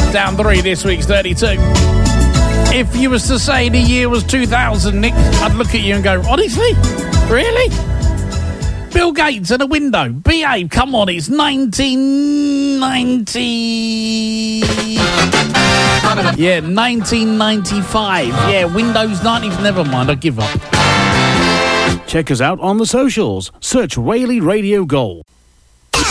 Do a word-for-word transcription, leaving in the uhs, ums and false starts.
Down three, this week's thirty-two. If you was to say the year was two thousand, Nick, I'd look at you and go, honestly? Really? Bill Gates at a window. Behave, come on, it's nineteen ninety... Yeah, nineteen ninety-five. Yeah, Windows ninety, never mind, I give up. Check us out on the socials. Search Whaley Radio Gold.